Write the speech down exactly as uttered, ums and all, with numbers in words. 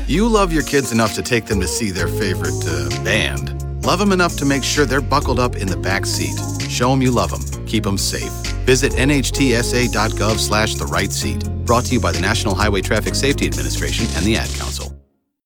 You love your kids enough to take them to see their favorite uh, band. Love them enough to make sure they're buckled up in the back seat. Show them you love them. Keep them safe. Visit nhtsa.gov slash the right seat. Brought to you by the National Highway Traffic Safety Administration and the Ad Council.